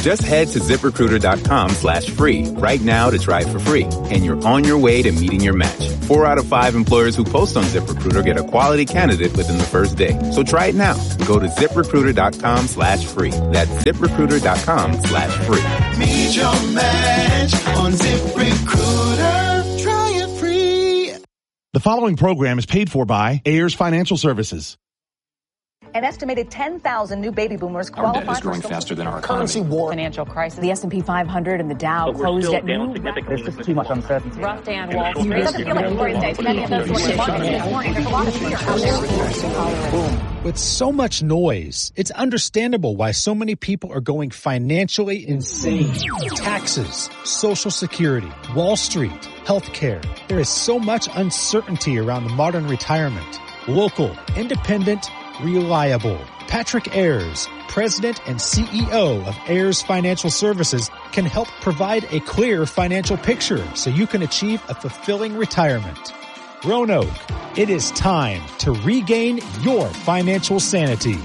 Just head to ZipRecruiter.com/free right now to try for free, and you're on your way to meeting your match. 4 out of 5 employers who post on ZipRecruiter get a quality candidate within the first day. So try it now. Go to ZipRecruiter.com/free. That's ZipRecruiter.com/free. Meet your match on ZipRecruiter. Try it free. The following program is paid for by Ayers Financial Services. An estimated 10,000 new baby boomers qualify. Our debt is growing faster than our currency war, financial crisis. The S&P 500 and the Dow closed at new. There's just too much uncertainty. Rough day on Wall Street. It doesn't feel like boring days. Many of those sorts of markets this morning. There's a lot of fear out there. With so much noise, it's understandable why so many people are going financially insane. Taxes, Social Security, Wall Street, healthcare. There is so much uncertainty around the modern retirement. Local, independent, reliable. Patrick Ayers, President and CEO of Ayers Financial Services, can help provide a clear financial picture so you can achieve a fulfilling retirement. Roanoke, it is time to regain your financial sanity.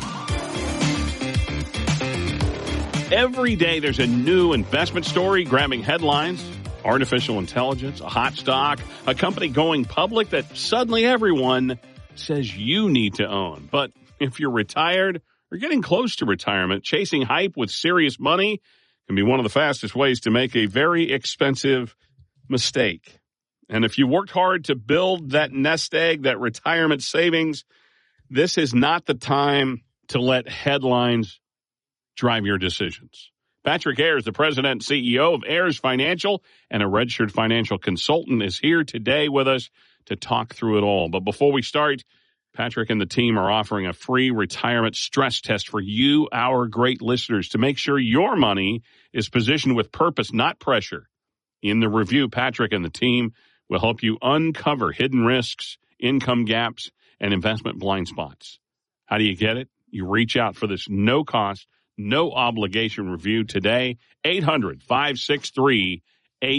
Every day there's a new investment story grabbing headlines. Artificial intelligence, a hot stock, a company going public that suddenly everyone says you need to own. But if you're retired or getting close to retirement, chasing hype with serious money can be one of the fastest ways to make a very expensive mistake. And if you worked hard to build that nest egg, that retirement savings, this is not the time to let headlines drive your decisions. Patrick Ayers, the president and CEO of Ayers Financial and a registered financial consultant, is here today with us to talk through it all. But before we start, Patrick and the team are offering a free retirement stress test for you, our great listeners, to make sure your money is positioned with purpose, not pressure. In the review, Patrick and the team will help you uncover hidden risks, income gaps, and investment blind spots. How do you get it? You reach out for this no-cost, no-obligation review today. 800-563-8360.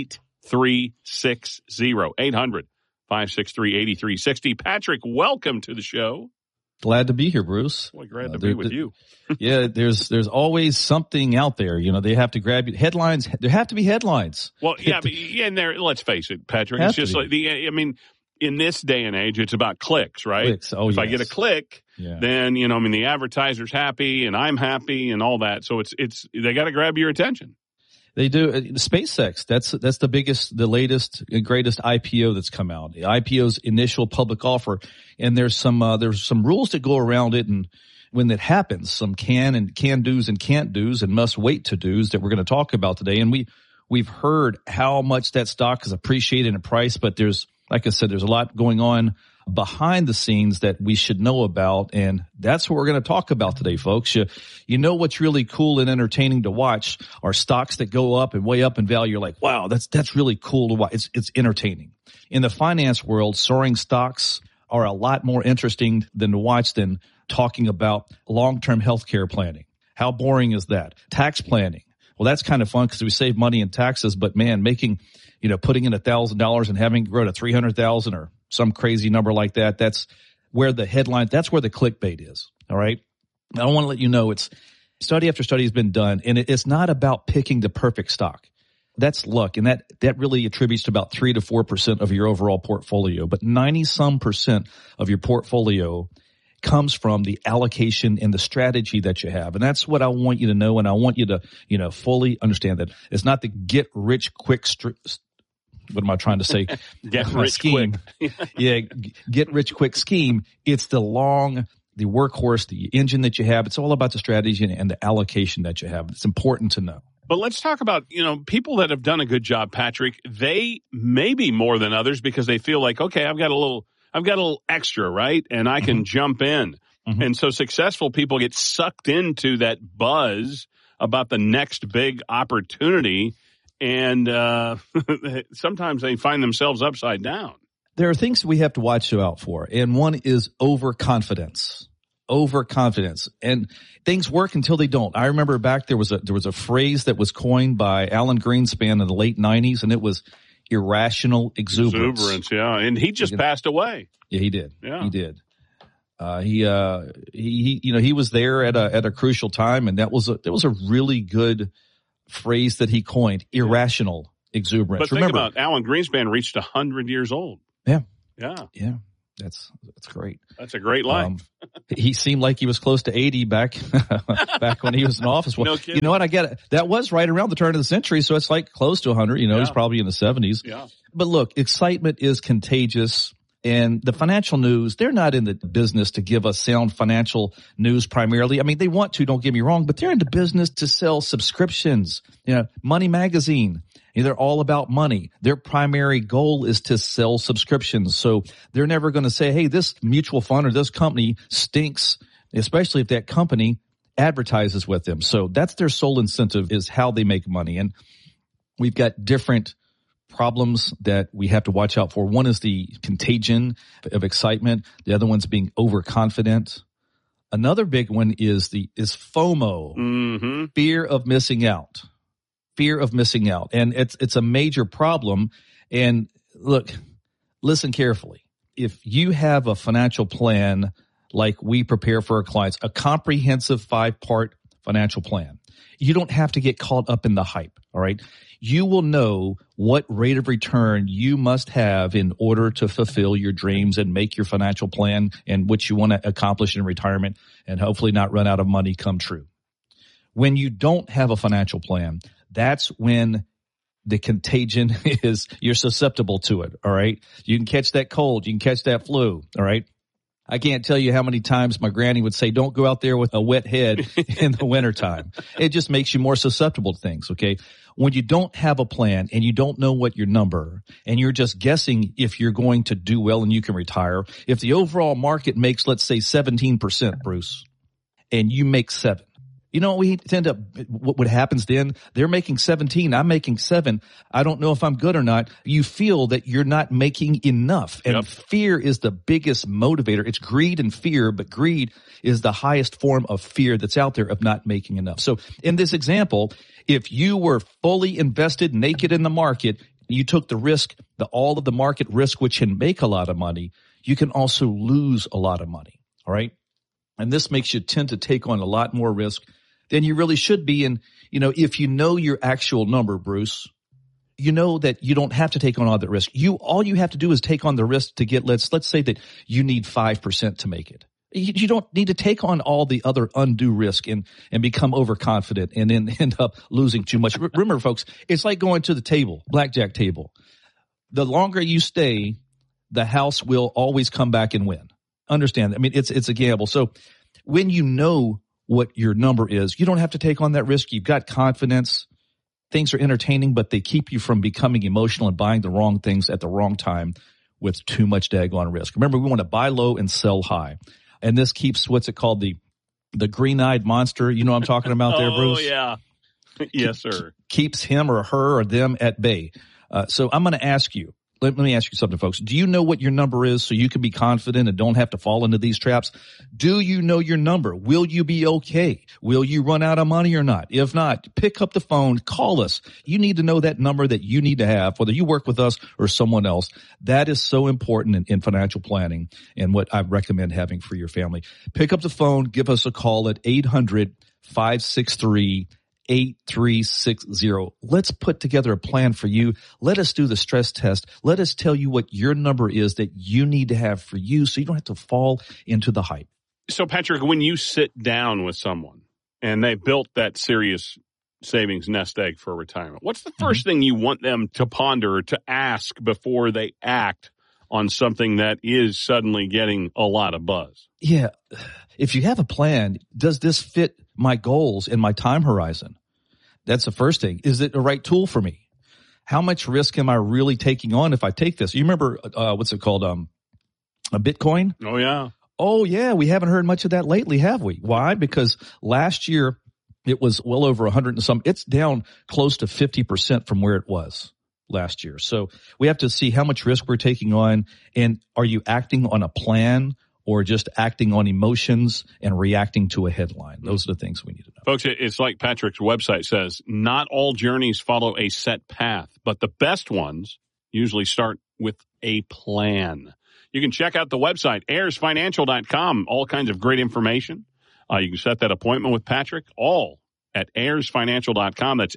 800-563-8360. Patrick, welcome to the show. Glad to be here, Bruce. Boy, glad to be with you. Yeah, there's always something out there. You know, they have to grab you. Headlines. There have to be headlines. Well, yeah, but and there. Let's face it, Patrick. It's just like I mean, in this day and age, it's about clicks, right? Clicks. Oh, if yes. I get a click, then the advertiser's happy and I'm happy and all that. So it's they got to grab your attention. They do. SpaceX, that's the biggest, the latest, greatest IPO that's come out. The IPO's initial public offer, and there's some rules that go around it, and when that happens, some can do's and can't do's and must wait to do's that we're going to talk about today. And we've heard how much that stock has appreciated in price, but there's, like I said, there's a lot going on behind the scenes that we should know about, and that's what we're going to talk about today, folks. You know what's really cool and entertaining to watch are stocks that go up and way up in value. You're like, wow, that's really cool to watch. It's entertaining. In the finance world, soaring stocks are a lot more interesting than to watch than talking about long-term healthcare planning. How boring is that? Tax planning. Well, that's kind of fun because we save money in taxes, but man, putting in $1,000 and having it grow to $300,000 or some crazy number like that, that's where the headline, that's where the clickbait is. All right. I want to let you know it's study after study has been done, and it's not about picking the perfect stock. That's luck. And that really attributes to about 3 to 4% of your overall portfolio, but 90% of your portfolio comes from the allocation and the strategy that you have. And that's what I want you to know. And I want you to, fully understand that it's not the get rich quick what am I trying to say? Get rich scheme. quick. Yeah, get rich quick scheme. It's the workhorse, the engine that you have. It's all about the strategy and the allocation that you have. It's important to know. But let's talk about, people that have done a good job, Patrick. They may be more than others because they feel like, okay, I've got a little extra, right? And I can jump in. Mm-hmm. And so successful people get sucked into that buzz about the next big opportunity. And sometimes they find themselves upside down. There are things we have to watch out for, and one is overconfidence. And things work until they don't. I remember back there was a phrase that was coined by Alan Greenspan in the late 90s, and it was irrational exuberance. Yeah, and he just passed away. Yeah, he did. Yeah, he did. He was there at a crucial time, and that was a really good phrase that he coined, irrational exuberance. But think about Alan Greenspan reached 100 years old. Yeah. Yeah. That's great. That's a great life. He seemed like he was close to 80 back when he was in office. Well, No kidding. You know what? I get it. That was right around the turn of the century, so it's like close to 100. You know, he's probably in the 70s. Yeah. But look, excitement is contagious. And the financial news, they're not in the business to give us sound financial news primarily. I mean, they want to, don't get me wrong, but they're in the business to sell subscriptions. You know, Money Magazine, they're all about money. Their primary goal is to sell subscriptions. So they're never going to say, hey, this mutual fund or this company stinks, especially if that company advertises with them. So that's their sole incentive, is how they make money. And we've got different problems that we have to watch out for. One is the contagion of excitement. The other one's being overconfident. Another big one is FOMO, fear of missing out. Fear of missing out. And it's a major problem. And look, listen carefully. If you have a financial plan like we prepare for our clients, a comprehensive 5-part financial plan, you don't have to get caught up in the hype, all right? You will know what rate of return you must have in order to fulfill your dreams and make your financial plan and what you want to accomplish in retirement and hopefully not run out of money come true. When you don't have a financial plan, that's when the contagion is, you're susceptible to it, all right? You can catch that cold, you can catch that flu, all right? I can't tell you how many times my granny would say, don't go out there with a wet head in the wintertime. It just makes you more susceptible to things, okay? When you don't have a plan and you don't know what your number, and you're just guessing if you're going to do well and you can retire, if the overall market makes, let's say, 17%, Bruce, and you make 7%, you know what we end up, what happens then? They're making 17, I'm making 7. I don't know if I'm good or not. You feel that you're not making enough. And fear is the biggest motivator. It's greed and fear, but greed is the highest form of fear that's out there of not making enough. So in this example, if you were fully invested naked in the market, you took the risk, all of the market risk, which can make a lot of money, you can also lose a lot of money. All right. And this makes you tend to take on a lot more risk than you really should be. And, you know, if you know your actual number, Bruce, you know that you don't have to take on all that risk. All you have to do is take on the risk to get, let's say that you need 5% to make it. You don't need to take on all the other undue risk and become overconfident and then end up losing too much. Remember, folks, it's like going to the table, blackjack table. The longer you stay, the house will always come back and win. Understand that? I mean, it's a gamble. So when you know what your number is, you don't have to take on that risk. You've got confidence. Things are entertaining, but they keep you from becoming emotional and buying the wrong things at the wrong time with too much daggone risk. Remember, we want to buy low and sell high. And this keeps, what's it called? The green-eyed monster. You know what I'm talking about there, Bruce? Oh, yeah. Yes, sir. Keeps him or her or them at bay. So I'm going to ask you, let me ask you something, folks. Do you know what your number is so you can be confident and don't have to fall into these traps? Do you know your number? Will you be okay? Will you run out of money or not? If not, pick up the phone, call us. You need to know that number that you need to have, whether you work with us or someone else. That is so important in financial planning and what I recommend having for your family. Pick up the phone, give us a call at 800-563-8360. Let's put together a plan for you. Let us do the stress test. Let us tell you what your number is that you need to have for you so you don't have to fall into the hype. So, Patrick, when you sit down with someone and they built that serious savings nest egg for retirement, what's the first thing you want them to ponder or to ask before they act on something that is suddenly getting a lot of buzz? Yeah. If you have a plan, does this fit my goals and my time horizon? That's the first thing. Is it the right tool for me? How much risk am I really taking on if I take this? You remember, what's it called? A Bitcoin? Oh, yeah. Oh, yeah. We haven't heard much of that lately, have we? Why? Because last year it was well over 100 and some. It's down close to 50% from where it was last year. So we have to see how much risk we're taking on. And are you acting on a plan or just acting on emotions and reacting to a headline? Those are the things we need to know. Folks, it's like Patrick's website says, not all journeys follow a set path, but the best ones usually start with a plan. You can check out the website, AyersFinancial.com, all kinds of great information. You can set that appointment with Patrick, all at AyersFinancial.com. That's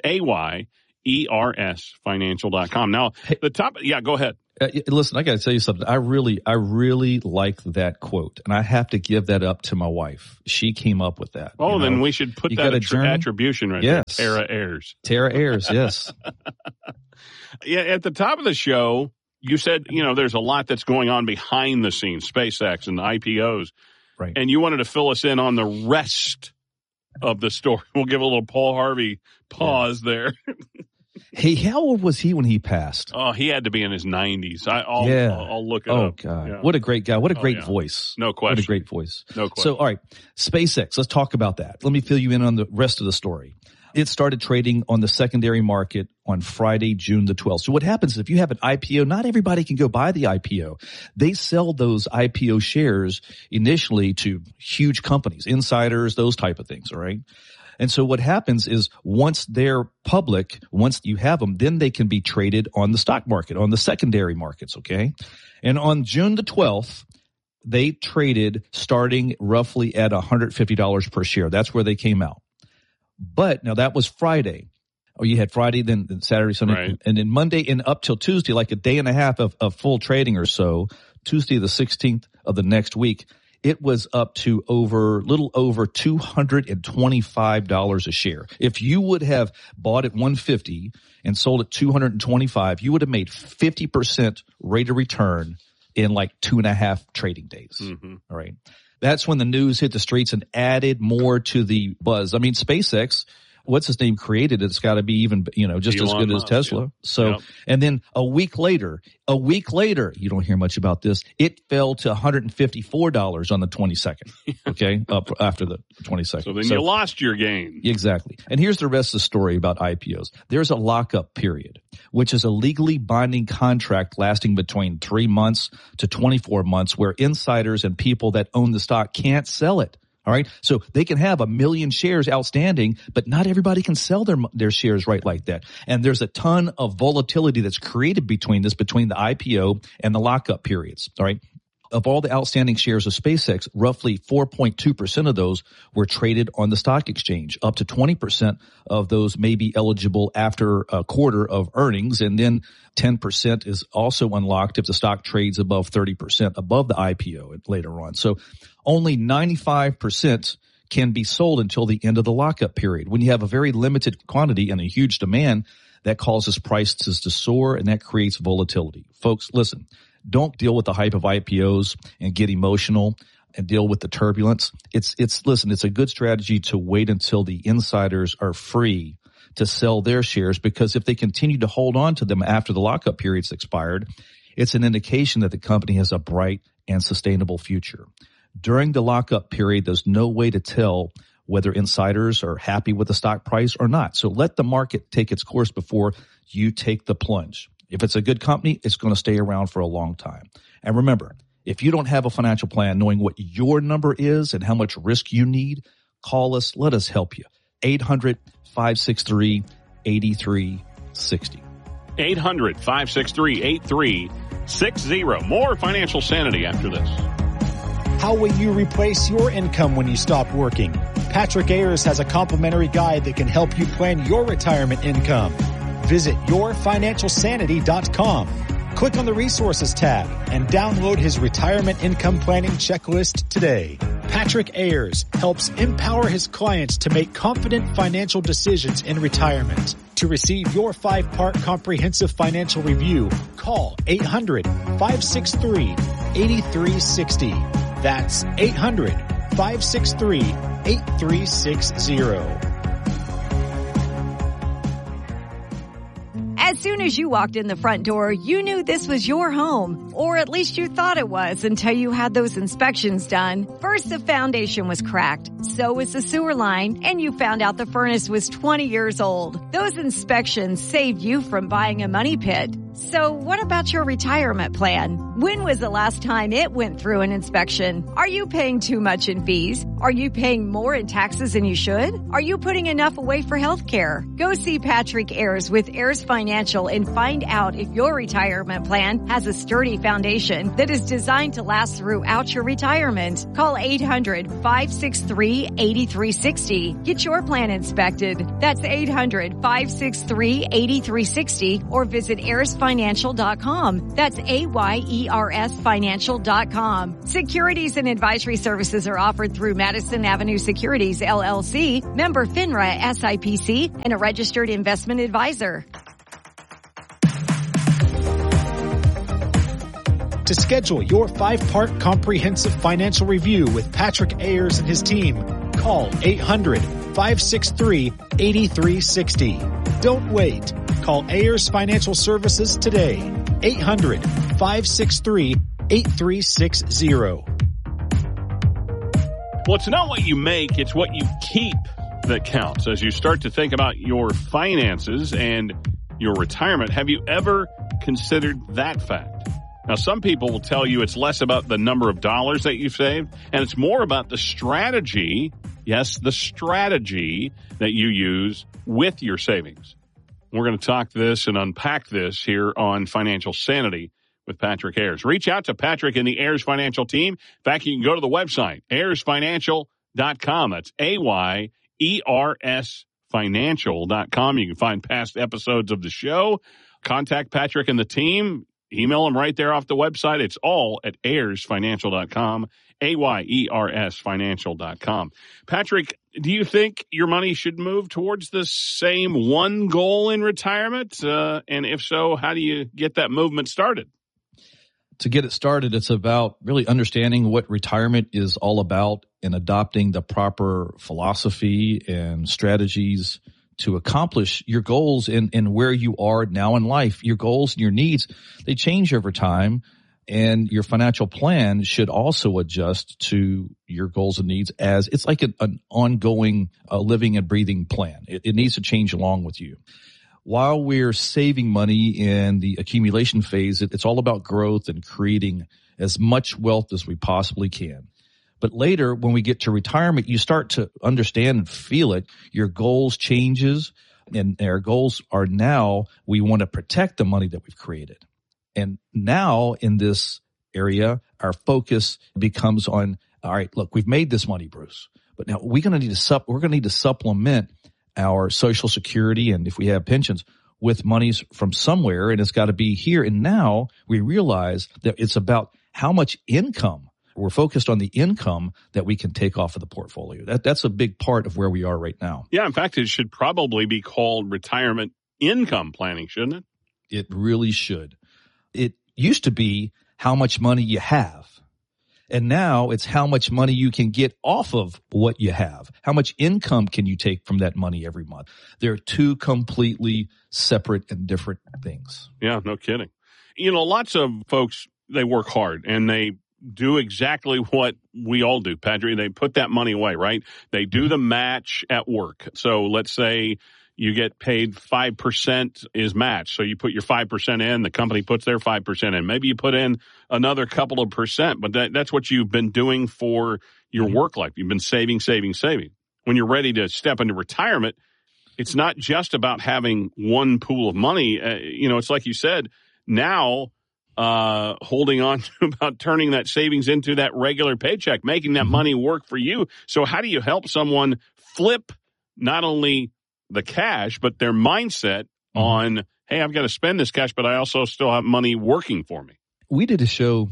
AYERS Financial.com. Now, the top, go ahead. Listen, I got to tell you something. I really like that quote, and I have to give that up to my wife. She came up with that. Oh, then we should put that attribution right there. Tara Ayers. Tara Ayers, yes. Yeah, at the top of the show, you said, there's a lot that's going on behind the scenes, SpaceX and the IPOs. Right. And you wanted to fill us in on the rest of the story. We'll give a little Paul Harvey pause there. Hey, how old was he when he passed? Oh, he had to be in his 90s. I'll look it up. Oh, God. Yeah. What a great guy. What a great voice. No question. What a great voice. No question. So, all right, SpaceX, let's talk about that. Let me fill you in on the rest of the story. It started trading on the secondary market on Friday, June the 12th. So what happens is if you have an IPO, not everybody can go buy the IPO. They sell those IPO shares initially to huge companies, insiders, those type of things, all right? And so what happens is once they're public, once you have them, then they can be traded on the stock market, on the secondary markets, okay? And on June the 12th, they traded starting roughly at $150 per share. That's where they came out. But now that was Friday. Oh, you had Friday, then Saturday, Sunday, right. And then Monday and up till Tuesday, like a day and a half of full trading or so, Tuesday the 16th of the next week, it was up to little over $225 a share. If you would have bought at $150 and sold at $225, you would have made 50% rate of return in like 2.5 trading days. Mm-hmm. All right. That's when the news hit the streets and added more to the buzz. I mean, SpaceX, what's his name, created it. It's got to be even, just Elon as good Musk, as Tesla. Yeah. So, and then a week later, you don't hear much about this. It fell to $154 on the 22nd. Okay. Up after the 22nd. So then you lost your gain. Exactly. And here's the rest of the story about IPOs. There's a lockup period, which is a legally binding contract lasting between 3 months to 24 months where insiders and people that own the stock can't sell it. All right. So they can have 1 million shares outstanding, but not everybody can sell their shares right like that. And there's a ton of volatility that's created between the IPO and the lockup periods. All right. Of all the outstanding shares of SpaceX, roughly 4.2% of those were traded on the stock exchange. Up to 20% of those may be eligible after a quarter of earnings. And then 10% is also unlocked if the stock trades above 30% above the IPO later on. So only 95% can be sold until the end of the lockup period. When you have a very limited quantity and a huge demand, that causes prices to soar and that creates volatility. Folks, listen. Don't deal with the hype of IPOs and get emotional and deal with the turbulence. It's a good strategy to wait until the insiders are free to sell their shares, because if they continue to hold on to them after the lockup period's expired, it's an indication that the company has a bright and sustainable future. During the lockup period, there's no way to tell whether insiders are happy with the stock price or not. So let the market take its course before you take the plunge. If it's a good company, it's going to stay around for a long time. And remember, if you don't have a financial plan, knowing what your number is and how much risk you need, call us. Let us help you. 800-563-8360. 800-563-8360. More Financial Sanity after this. How will you replace your income when you stop working? Patrick Ayers has a complimentary guide that can help you plan your retirement income. Visit yourfinancialsanity.com. Click on the Resources tab and download his retirement income planning checklist today. Patrick Ayers helps empower his clients to make confident financial decisions in retirement. To receive your 5-part comprehensive financial review, call 800-563-8360. That's 800-563-8360. As soon as you walked in the front door, you knew this was your home, or at least you thought it was until you had those inspections done. First, the foundation was cracked, so was the sewer line, and you found out the furnace was 20 years old. Those inspections saved you from buying a money pit. So what about your retirement plan? When was the last time it went through an inspection? Are you paying too much in fees? Are you paying more in taxes than you should? Are you putting enough away for health care? Go see Patrick Ayers with Ayers Financial and find out if your retirement plan has a sturdy foundation that is designed to last throughout your retirement. Call 800-563-8360. Get your plan inspected. That's 800-563-8360 or visit AyersFinancial.com. That's AYERS Financial.com. Securities and advisory services are offered through Madison Avenue Securities, LLC, member FINRA SIPC, and a registered investment advisor. To schedule your 5-part comprehensive financial review with Patrick Ayers and his team, call 800-563-8360. Don't wait. Call Ayers Financial Services today. 800-563-8360. Well, it's not what you make, it's what you keep that counts. As you start to think about your finances and your retirement, have you ever considered that fact? Now, some people will tell you it's less about the number of dollars that you've saved, and it's more about the strategy, yes, the strategy that you use with your savings. We're going to talk this and unpack this here on Financial Sanity with Patrick Ayers. Reach out to Patrick and the Ayers Financial team. In fact, you can go to the website, AyersFinancial.com. That's AYERS Financial.com. You can find past episodes of the show. Contact Patrick and the team. Email them right there off the website. It's all at AyersFinancial.com, AyersFinancial.com. Patrick, do you think your money should move towards the same one goal in retirement? And if so, how do you get that movement started? To get it started, it's about really understanding what retirement is all about and adopting the proper philosophy and strategies to accomplish your goals and where you are now in life. Your goals and your needs, they change over time, and your financial plan should also adjust to your goals and needs as it's like an ongoing living and breathing plan. It needs to change along with you. While we're saving money in the accumulation phase, it's all about growth and creating as much wealth as we possibly can. But later, when we get to retirement, you start to understand and feel it. Your goals changes, and our goals are now we want to protect the money that we've created. And now in this area, our focus becomes on, all right, look, we've made this money, Bruce, but now we're going to need to supplement our Social Security, and if we have pensions, with monies from somewhere, and it's got to be here. And now we realize that it's about how much income. We're focused on the income that we can take off of the portfolio. That's a big part of where we are right now. Yeah, in fact, it should probably be called retirement income planning, shouldn't it? It really should. It used to be how much money you have. And now it's how much money you can get off of what you have. How much income can you take from that money every month? They're two completely separate and different things. Yeah, no kidding. You know, lots of folks, they work hard and they do exactly what we all do, Patrick. They put that money away, right? They do the match at work. So let's say you get paid 5% is matched. So you put your 5% in, the company puts their 5% in. Maybe you put in another couple of percent, but that's what you've been doing for your work life. You've been saving. When you're ready to step into retirement, it's not just about having one pool of money. It's like you said, now holding on to about turning that savings into that regular paycheck, making that money work for you. So how do you help someone flip not only the cash, but their mindset on, hey, I've got to spend this cash, but I also still have money working for me? We did a show,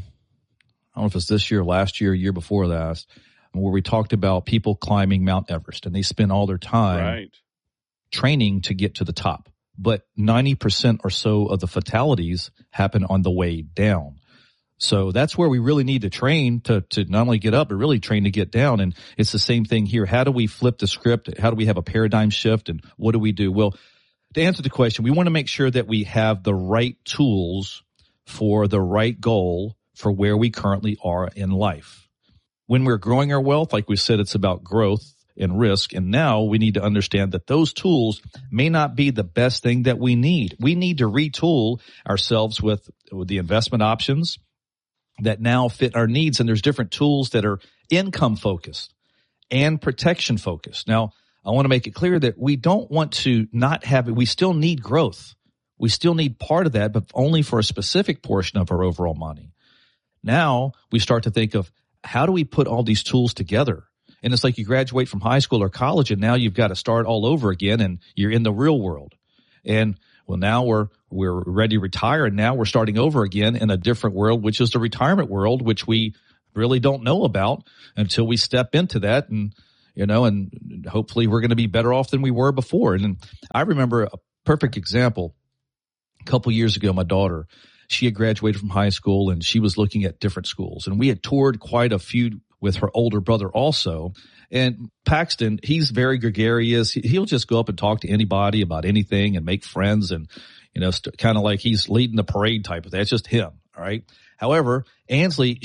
I don't know if it's this year, last year, year before last, where we talked about people climbing Mount Everest, and they spend all their time training to get to the top. But 90% or so of the fatalities happen on the way down. So that's where we really need to train to not only get up, but really train to get down. And it's the same thing here. How do we flip the script? How do we have a paradigm shift? And what do we do? Well, to answer the question, we want to make sure that we have the right tools for the right goal for where we currently are in life. When we're growing our wealth, like we said, it's about growth. and risk. And now we need to understand that those tools may not be the best thing that we need. We need to retool ourselves with the investment options that now fit our needs. And there's different tools that are income focused and protection focused. Now, I want to make it clear that we don't want to not have it. We still need growth. We still need part of that, but only for a specific portion of our overall money. Now we start to think of, how do we put all these tools together? And it's like you graduate from high school or college, and now you've got to start all over again, and you're in the real world. And well, now we're ready to retire, and now we're starting over again in a different world, which is the retirement world, which we really don't know about until we step into that. And and hopefully we're going to be better off than we were before. And I remember a perfect example. A couple years ago, my daughter, she had graduated from high school, and she was looking at different schools, and we had toured quite a few with her older brother also. And Paxton, he's very gregarious. He'll just go up and talk to anybody about anything and make friends, and kind of like he's leading the parade type of thing. It's just him. All right. However, Ansley,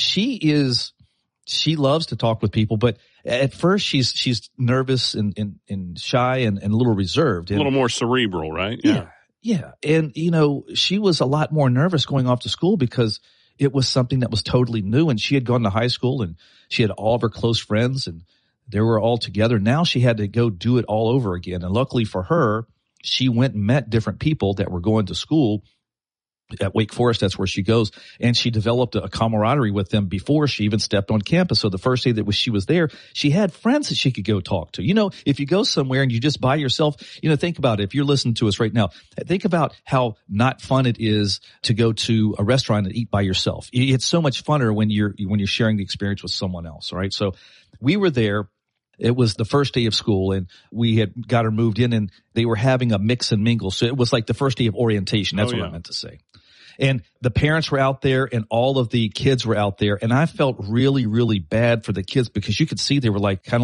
she loves to talk with people, but at first she's nervous and shy and a little reserved. And, a little more cerebral, right? Yeah. And, she was a lot more nervous going off to school because it was something that was totally new. And she had gone to high school, and she had all of her close friends, and they were all together. Now she had to go do it all over again. And luckily for her, she went and met different people that were going to school at Wake Forest. That's where she goes. And she developed a camaraderie with them before she even stepped on campus. So the first day that she was there, she had friends that she could go talk to. If you go somewhere and you just by yourself, think about it. If you're listening to us right now, think about how not fun it is to go to a restaurant and eat by yourself. It's so much funner when you're sharing the experience with someone else. All right. So we were there. It was the first day of school, and we had got her moved in, and they were having a mix and mingle. So it was like the first day of orientation. That's what I meant to say. And the parents were out there, and all of the kids were out there. And I felt really, really bad for the kids, because you could see they were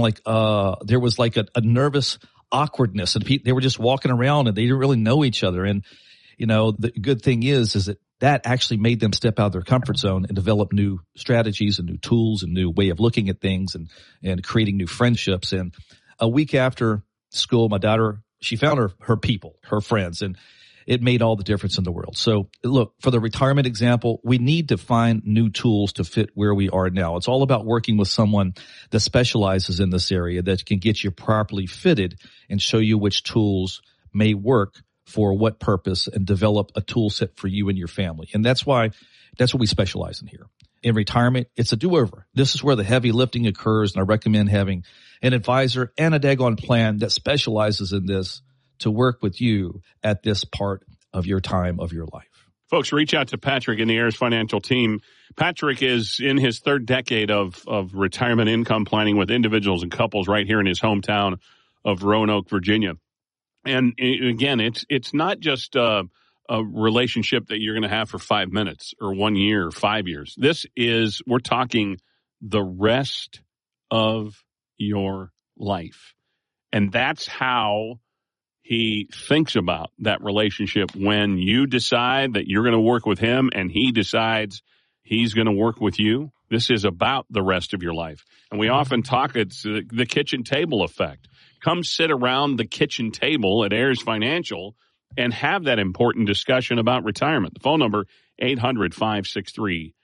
there was like a nervous awkwardness, and they were just walking around, and they didn't really know each other. And, the good thing is that actually made them step out of their comfort zone and develop new strategies and new tools and new way of looking at things and creating new friendships. And a week after school, my daughter, she found her people, her friends, and it made all the difference in the world. So look, for the retirement example, we need to find new tools to fit where we are now. It's all about working with someone that specializes in this area, that can get you properly fitted and show you which tools may work for what purpose, and develop a tool set for you and your family. And that's what we specialize in here. In retirement, it's a do-over. This is where the heavy lifting occurs, and I recommend having an advisor and a daggone plan that specializes in this to work with you at this part of your time of your life. Folks, reach out to Patrick and the Ayers Financial team. Patrick is in his third decade of retirement income planning with individuals and couples right here in his hometown of Roanoke, Virginia. And again, it's not just a relationship that you're going to have for 5 minutes or 1 year or 5 years. We're talking the rest of your life. And that's how he thinks about that relationship when you decide that you're going to work with him and he decides he's going to work with you. This is about the rest of your life. And we often talk, it's the kitchen table effect. Come sit around the kitchen table at Ayers Financial and have that important discussion about retirement. The phone number, 800-563-8360.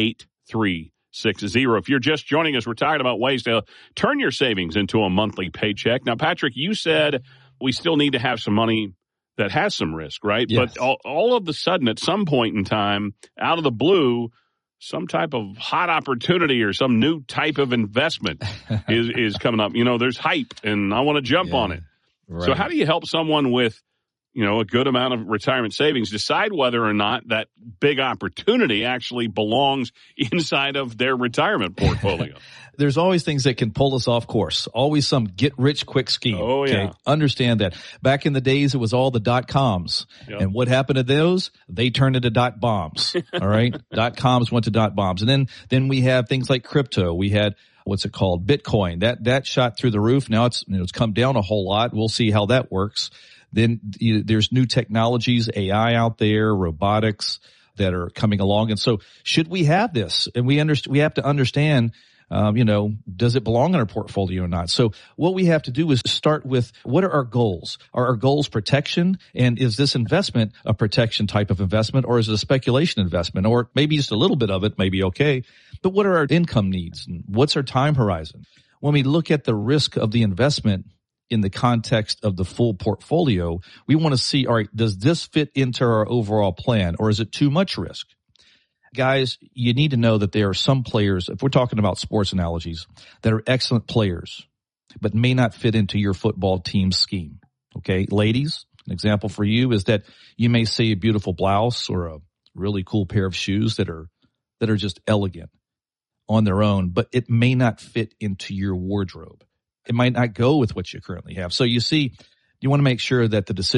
If you're just joining us, we're talking about ways to turn your savings into a monthly paycheck. Now, Patrick, you said we still need to have some money that has some risk, right? Yes. But all of a sudden, at some point in time, out of the blue, some type of hot opportunity or some new type of investment is coming up. There's hype, and I want to jump on it. Right. So how do you help someone with, a good amount of retirement savings decide whether or not that big opportunity actually belongs inside of their retirement portfolio? There's always things that can pull us off course. Always some get-rich-quick scheme. Oh, yeah. Okay? Understand that. Back in the days, it was all the dot-coms. Yep. And what happened to those? They turned into dot-bombs. All right? Dot-coms went to dot-bombs. And then we have things like crypto. We had, what's it called? Bitcoin. That shot through the roof. Now it's come down a whole lot. We'll see how that works. Then there's new technologies, AI out there, robotics that are coming along. And so should we have this? And we have to understand Does it belong in our portfolio or not? So what we have to do is start with, what are our goals? Are our goals protection? And is this investment a protection type of investment, or is it a speculation investment? Or maybe just a little bit of it may be okay. But what are our income needs? And what's our time horizon? When we look at the risk of the investment in the context of the full portfolio, we want to see, all right, does this fit into our overall plan, or is it too much risk? Guys, you need to know that there are some players, if we're talking about sports analogies, that are excellent players, but may not fit into your football team scheme. Okay, ladies, an example for you is that you may see a beautiful blouse or a really cool pair of shoes that are just elegant on their own, but it may not fit into your wardrobe. It might not go with what you currently have. So you see, you want to make sure that the decision